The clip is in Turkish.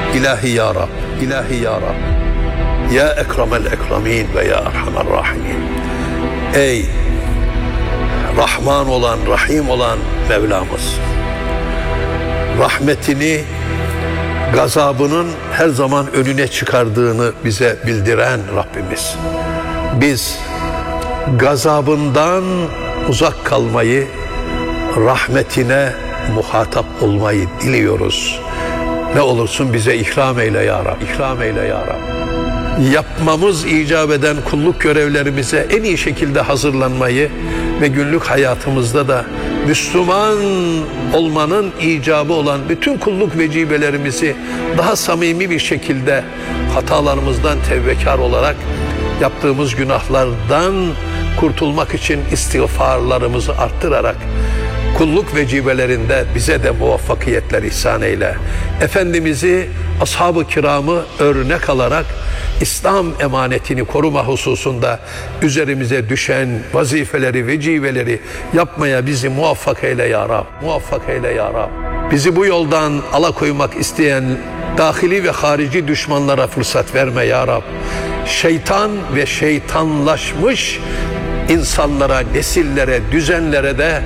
İlahi ya Rab, ilahi ya Rab. Ya ekremel ekremin ve ya erhamer rahimin. Ey Rahman olan, Rahim olan Mevlamız. Rahmetini gazabının her zaman önüne çıkardığını bize bildiren Rabbimiz. Biz gazabından uzak kalmayı, rahmetine muhatap olmayı diliyoruz. Ne olursun bize ikram eyle ya Rab, ikram eyle ya Rab. Yapmamız icap eden kulluk görevlerimize en iyi şekilde hazırlanmayı ve günlük hayatımızda da Müslüman olmanın icabı olan bütün kulluk vecibelerimizi daha samimi bir şekilde hatalarımızdan tevbekar olarak yaptığımız günahlardan kurtulmak için istiğfarlarımızı arttırarak kulluk vecibelerinde bize de muvaffakiyetler ihsan eyle. Efendimiz'i, ashab-ı kiramı örnek alarak İslam emanetini koruma hususunda üzerimize düşen vazifeleri, vecibeleri yapmaya bizi muvaffak eyle ya Rab. Muvaffak eyle ya Rab. Bizi bu yoldan alakoymak isteyen dahili ve harici düşmanlara fırsat verme ya Rab. Şeytan ve şeytanlaşmış insanlara, nesillere, düzenlere de